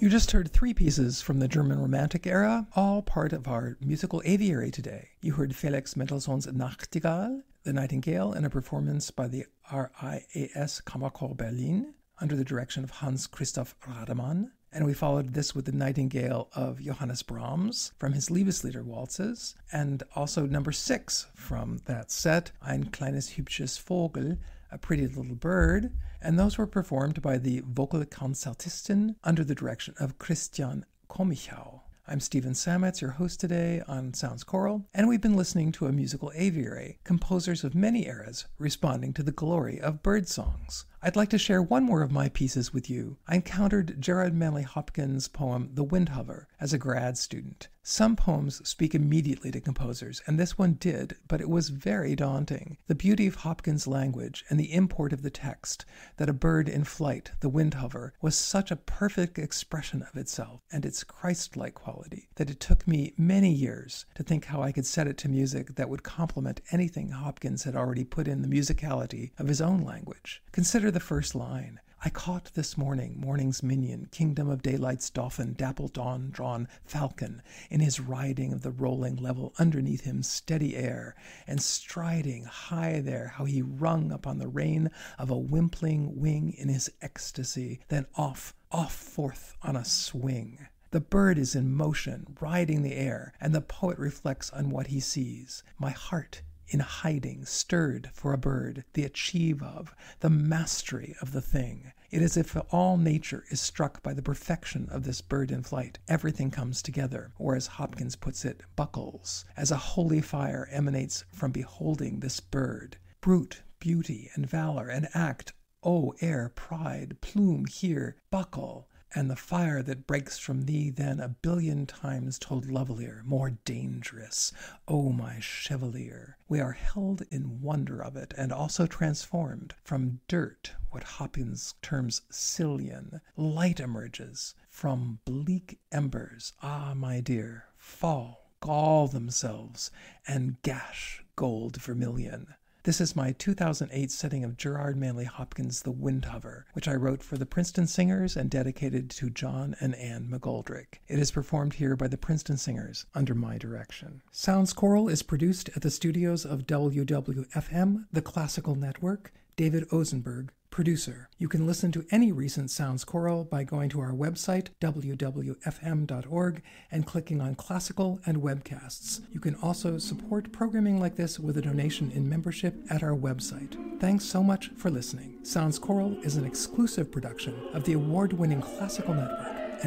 You just heard three pieces from the German Romantic era, all part of our musical aviary today. You heard Felix Mendelssohn's Nachtigall, the Nightingale, in a performance by the RIAS Kammerchor Berlin under the direction of Hans Christoph Rademann. And we followed this with the Nightingale of Johannes Brahms from his Liebeslieder waltzes, and also number 6 from that set, Ein kleines hübsches Vogel, a pretty little bird, and those were performed by the Vokalkonzertisten under the direction of Christian Komichau. I'm Stephen Sametz, your host today on Sounds Choral, and we've been listening to a musical aviary, composers of many eras responding to the glory of bird songs. I'd like to share one more of my pieces with you. I encountered Gerard Manley Hopkins' poem The Windhover as a grad student. Some poems speak immediately to composers, and this one did, but it was very daunting. The beauty of Hopkins' language and the import of the text, that a bird in flight, the windhover, was such a perfect expression of itself and its Christ-like quality that it took me many years to think how I could set it to music that would complement anything Hopkins had already put in the musicality of his own language. Consider the first line. I caught this morning, morning's minion, kingdom of daylight's dauphin, dappled dawn-drawn falcon, in his riding of the rolling level, underneath him steady air, and striding high there, how he rung upon the rein of a wimpling wing in his ecstasy, then off forth on a swing. The bird is in motion, riding the air, and the poet reflects on what he sees. My heart in hiding, stirred for a bird, the achieve of, the mastery of the thing. It is as if all nature is struck by the perfection of this bird in flight. Everything comes together, or as Hopkins puts it, buckles, as a holy fire emanates from beholding this bird. Brute, beauty, and valor, and act, oh, air, pride, plume here, buckle, and the fire that breaks from thee then a billion times told lovelier, more dangerous, O my chevalier. We are held in wonder of it, and also transformed. From dirt, what Hopkins terms Cillian, light emerges. From bleak embers, ah, my dear, fall, gall themselves, and gash gold vermilion. This is my 2008 setting of Gerard Manley Hopkins' The Windhover, which I wrote for the Princeton Singers and dedicated to John and Anne McGoldrick. It is performed here by the Princeton Singers under my direction. Sounds Choral is produced at the studios of WWFM, the Classical Network. David Ozenberg, producer. You can listen to any recent Sounds Choral by going to our website, wwfm.org, and clicking on Classical and Webcasts. You can also support programming like this with a donation in membership at our website. Thanks so much for listening. Sounds Choral is an exclusive production of the award-winning Classical Network.